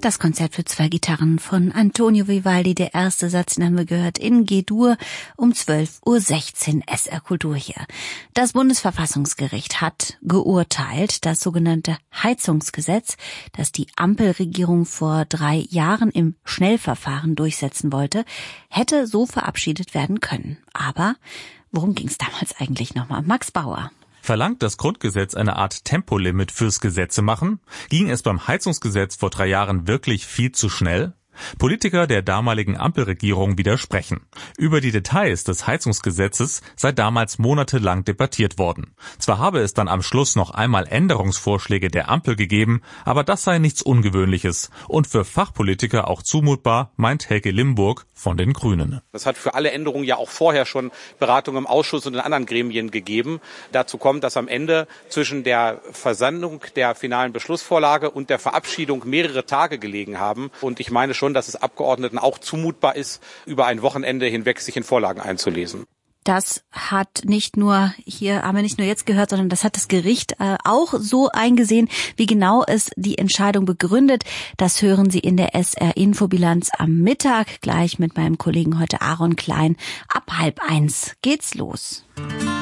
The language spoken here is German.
Das Konzert für 2 Gitarren von Antonio Vivaldi, der erste Satz, den haben wir gehört, in G-Dur um 12:16 Uhr SR Kultur hier. Das Bundesverfassungsgericht hat geurteilt, das sogenannte Heizungsgesetz, das die Ampelregierung vor 3 Jahren im Schnellverfahren durchsetzen wollte, hätte so verabschiedet werden können. Aber worum ging es damals eigentlich nochmal? Max Bauer. Verlangt das Grundgesetz eine Art Tempolimit fürs Gesetzemachen? Ging es beim Heizungsgesetz vor 3 Jahren wirklich viel zu schnell? Politiker der damaligen Ampelregierung widersprechen. Über die Details des Heizungsgesetzes sei damals monatelang debattiert worden. Zwar habe es dann am Schluss noch einmal Änderungsvorschläge der Ampel gegeben, aber das sei nichts Ungewöhnliches und für Fachpolitiker auch zumutbar, meint Helge Limburg von den Grünen. Das hat für alle Änderungen ja auch vorher schon Beratungen im Ausschuss und in anderen Gremien gegeben. Dazu kommt, dass am Ende zwischen der Versendung der finalen Beschlussvorlage und der Verabschiedung mehrere Tage gelegen haben. Und ich meine schon, dass es Abgeordneten auch zumutbar ist, über ein Wochenende hinweg sich in Vorlagen einzulesen. Das haben wir nicht nur jetzt gehört, sondern das hat das Gericht auch so eingesehen. Wie genau es die Entscheidung begründet, das hören Sie in der SR-Infobilanz am Mittag. Gleich mit meinem Kollegen heute Aaron Klein. Ab 12:30 geht's los.